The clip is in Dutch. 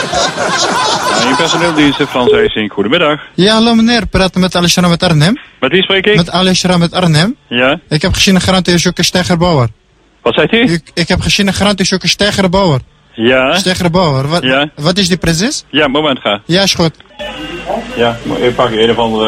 In personeeldiensten, Frans Eesink, goedemiddag. Ja, hallo meneer, praten met Alishra met Arnhem. Met wie spreek ik? Met Alishra met Arnhem. Ja. Ik heb gezien een grant in zoeken Stegerbouwer. Wat zegt u? Ik heb gezien een grant in zoeken Stegerbouwer. Ja. Stegerbouwer, Ja. Wat is die precies? Ja, moment ga. Ja, is goed. Ja, ik pak een of andere